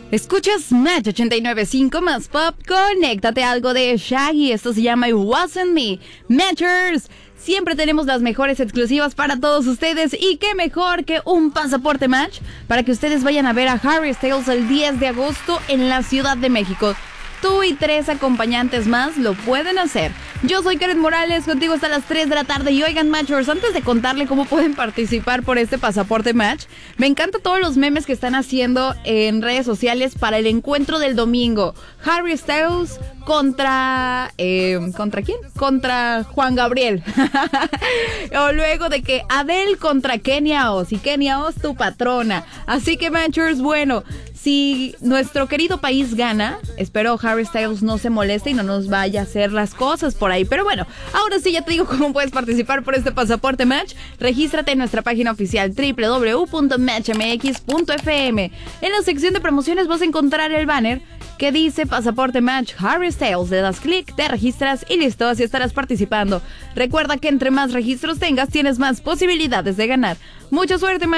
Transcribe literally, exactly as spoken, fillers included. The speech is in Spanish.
Escuchas Match ochenta y nueve punto cinco más pop. Conéctate a algo de Shaggy. Esto se llama It Wasn't Me. Matchers, siempre tenemos las mejores exclusivas para todos ustedes. Y qué mejor que un pasaporte Match para que ustedes vayan a ver a Harry Styles el diez de agosto en la Ciudad de México. Tú y tres acompañantes más lo pueden hacer. Yo soy Karen Morales, contigo hasta las tres de la tarde. Y oigan, Matchers, antes de contarle cómo pueden participar por este pasaporte Match, me encantan todos los memes que están haciendo en redes sociales para el encuentro del domingo. Harry Styles contra... Eh, ¿Contra quién? Contra Juan Gabriel. O luego de que Adele contra Kenia Oz. Y Kenia Oz, tu patrona. Así que, Matchers, bueno... Si nuestro querido país gana, espero Harry Styles no se moleste y no nos vaya a hacer las cosas por ahí. Pero bueno, ahora sí ya te digo cómo puedes participar por este pasaporte Match. Regístrate en nuestra página oficial doble u doble u doble u punto match m x punto f m. En la sección de promociones vas a encontrar el banner que dice Pasaporte Match Harry Styles. Le das clic, te registras y listo, así estarás participando. Recuerda que entre más registros tengas, tienes más posibilidades de ganar. Mucha suerte, Match.